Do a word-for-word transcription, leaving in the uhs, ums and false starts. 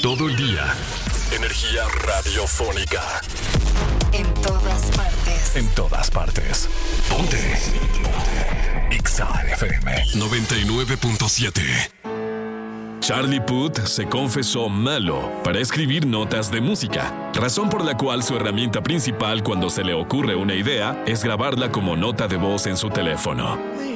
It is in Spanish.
todo el día. Energía radiofónica. En todas partes. En todas partes. Ponte. Ponte. Exa F M noventa y nueve punto siete. Charlie Puth se confesó malo para escribir notas de música, razón por la cual su herramienta principal cuando se le ocurre una idea es grabarla como nota de voz en su teléfono.